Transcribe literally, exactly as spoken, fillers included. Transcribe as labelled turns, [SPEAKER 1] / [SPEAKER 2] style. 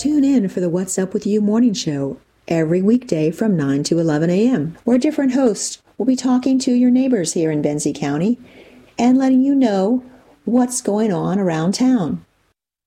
[SPEAKER 1] Tune in for the What's Up With You morning show every weekday from nine to eleven a.m., where different hosts will be talking to your neighbors here in Benzie County and letting you know what's going on around town.